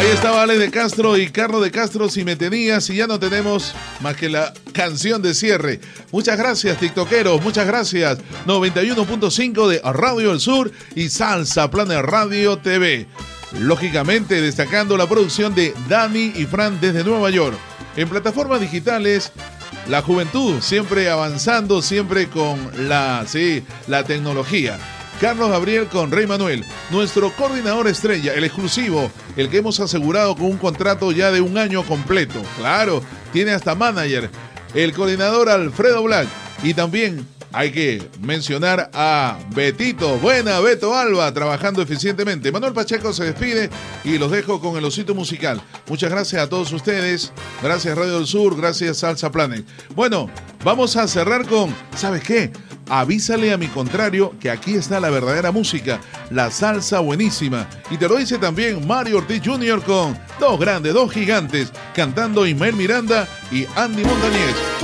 Ahí estaba Ale de Castro y Carlos de Castro, si me tenías, y ya no tenemos más que la canción de cierre. Muchas gracias, tiktokeros, muchas gracias. 91.5 de Radio El Sur y Salsa Planet Radio TV. Lógicamente, destacando la producción de Dani y Fran desde Nueva York. En plataformas digitales, la juventud siempre avanzando, siempre con la tecnología. Carlos Gabriel con Rey Manuel, nuestro coordinador estrella, el exclusivo, el que hemos asegurado con un contrato ya de 1 año completo. Claro, tiene hasta manager, el coordinador Alfredo Black. Y también hay que mencionar a Betito, buena Beto Alba, trabajando eficientemente. Manuel Pacheco se despide y los dejo con el osito musical. Muchas gracias a todos ustedes, gracias Radio del Sur, gracias Salsa Planet. Bueno, vamos a cerrar con, ¿sabes qué? Avísale a mi contrario que aquí está la verdadera música, la salsa buenísima. Y te lo dice también Mario Ortiz Jr. con dos grandes, dos gigantes, cantando Ismael Miranda y Andy Montañez.